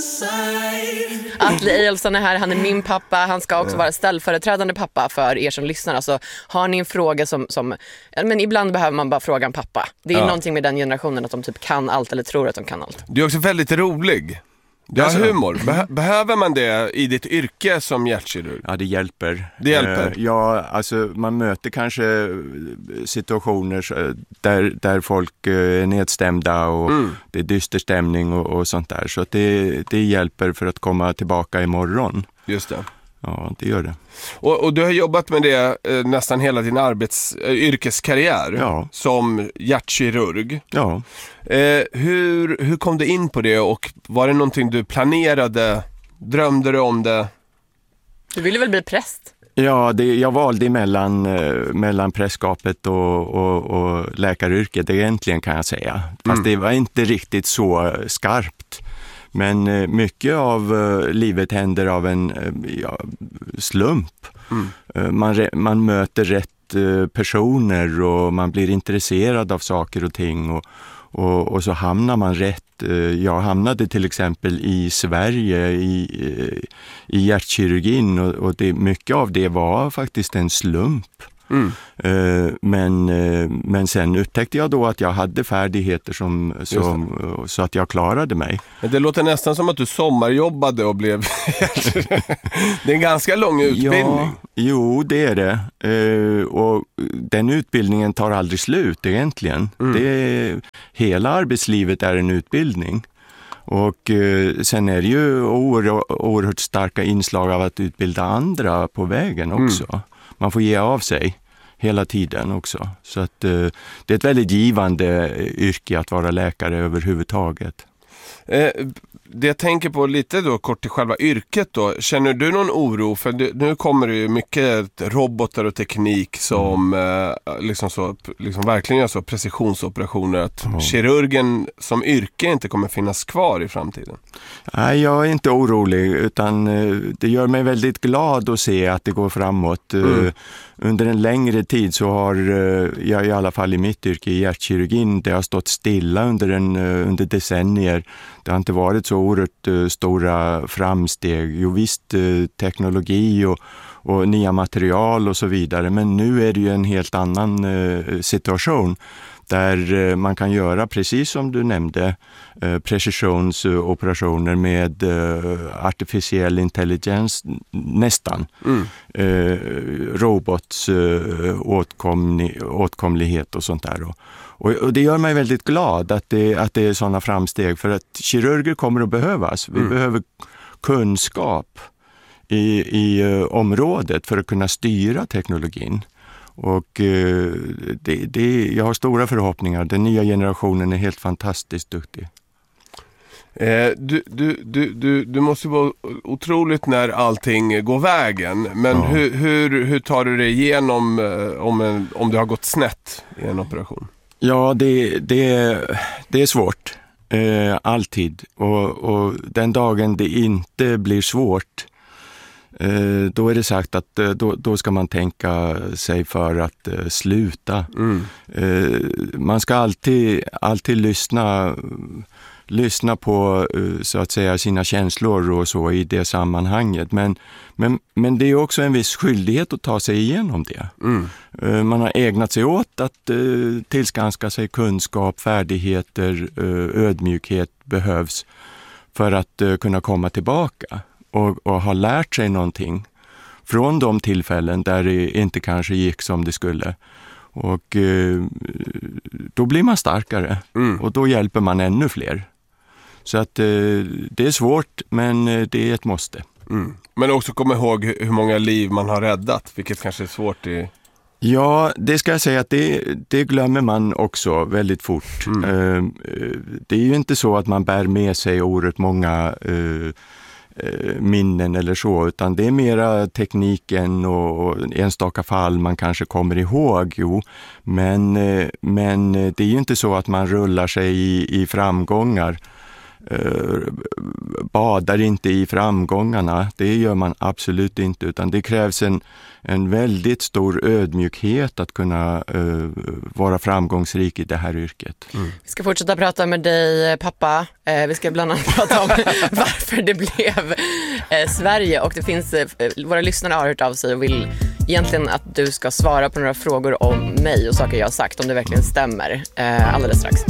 Atle Ejolfsson är här, han är min pappa. Han ska också vara ställföreträdande pappa för er som lyssnar. Alltså, har ni en fråga men ibland behöver man bara fråga en pappa. Det är någonting med den generationen att de typ kan allt eller tror att de kan allt. Du är också väldigt rolig. Du har humor. Behöver man det i ditt yrke som hjärtkirurg? Ja, det hjälper. Det hjälper? Ja, alltså man möter kanske situationer där folk är nedstämda och det är dyster stämning och sånt där. Så att det hjälper för att komma tillbaka imorgon. Just det. Ja, det gör det. Och du har jobbat med det nästan hela din yrkeskarriär som hjärtkirurg. Ja. Hur kom du in på det och var det någonting du planerade? Drömde du om det? Du ville väl bli präst? Ja, jag valde mellan prästskapet och läkaryrket egentligen, kan jag säga. Fast det var inte riktigt så skarpt. Men mycket av livet händer av en slump. Man möter rätt personer och man blir intresserad av saker och ting och så hamnar man rätt. Jag hamnade till exempel i Sverige i hjärtkirurgin och mycket av det var faktiskt en slump. Men sen upptäckte jag då att jag hade färdigheter så att jag klarade mig. Men det låter nästan som att du sommarjobbade och blev det är en ganska lång utbildning. Ja, jo, det är det. Och den utbildningen tar aldrig slut egentligen. Hela arbetslivet är en utbildning. Och sen är det ju oerhört starka inslag av att utbilda andra på vägen också. Man får ge av sig hela tiden också. Så att det är ett väldigt givande yrke att vara läkare överhuvudtaget. Det jag tänker på lite då kort till själva yrket då. Känner du någon oro? För nu kommer det ju mycket robotar och teknik som liksom verkligen gör så precisionsoperationer att kirurgen som yrke inte kommer finnas kvar i framtiden. Nej, jag är inte orolig utan det gör mig väldigt glad att se att det går framåt. Under en längre tid så har jag i alla fall i mitt yrke i hjärtkirurgin, det har stått stilla under decennier. Det har inte varit så oerhört stora framsteg. Jo visst, teknologi och nya material och så vidare. Men nu är det ju en helt annan situation där man kan göra, precis som du nämnde, precisionsoperationer med artificiell intelligens nästan. Robots åtkomlighet och sånt där. Och det gör mig väldigt glad att det är sådana framsteg, för att kirurger kommer att behövas. Vi behöver kunskap i området för att kunna styra teknologin. Och jag har stora förhoppningar. Den nya generationen är helt fantastiskt duktig. Du måste vara otroligt när allting går vägen. Men hur tar du dig igenom om det har gått snett i en operation? Ja, det är svårt. Alltid. Och den dagen det inte blir svårt, då är det sagt att då ska man tänka sig för att sluta. Man ska alltid lyssna på så att säga sina känslor och så i det sammanhanget. Men det är också en viss skyldighet att ta sig igenom det. Man har ägnat sig åt att tillskanska sig kunskap, färdigheter, ödmjukhet behövs för att kunna komma tillbaka. Och har lärt sig någonting från de tillfällen där det inte kanske gick som det skulle. Och då blir man starkare och då hjälper man ännu fler. Så att det är svårt, men det är ett måste. Men också komma ihåg hur många liv man har räddat, vilket kanske är svårt i... Ja, det ska jag säga att det glömmer man också väldigt fort. Det är ju inte så att man bär med sig oerhört många minnen eller så, utan det är mera tekniken och enstaka fall man kanske kommer ihåg, men det är ju inte så att man rullar sig i framgångar badar inte i framgångarna. Det gör man absolut inte, utan det krävs en väldigt stor ödmjukhet att kunna vara framgångsrik i det här yrket. Vi ska fortsätta prata med dig, pappa. Vi ska bland annat prata om varför det blev Sverige, och det finns, våra lyssnare har hört av sig och vill egentligen att du ska svara på några frågor om mig och saker jag har sagt, om det verkligen stämmer, alldeles strax.